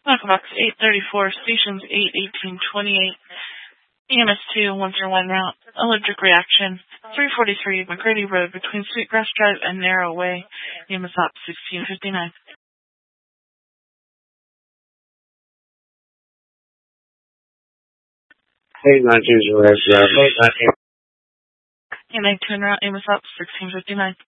Box 834, stations 81828, EMS 2, 101 route, electric reaction, 343 McGrady Road between Sweetgrass Drive and Narrow Way, EMS Op 1659. Hey, 19 route, And 19 route, EMS Op 1659.